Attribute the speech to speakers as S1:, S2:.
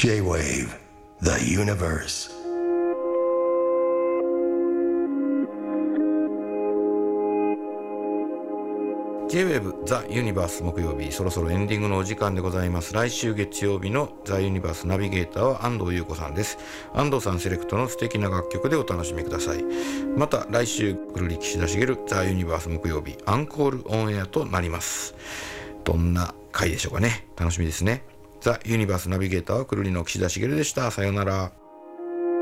S1: J-Wave The Universe
S2: J-Wave The Universe 木曜日、そろそろエンディングのお時間でございます。来週月曜日の The Universe ナビゲーターは安藤優子さんです。安藤さんセレクトの素敵な楽曲でお楽しみください。また来週くるり岸田茂 The Universe 木曜日アンコールオンエアとなります。どんな回でしょうかね。楽しみですね。The Universe ナビゲーターはくるりの岸田茂でした。さようなら。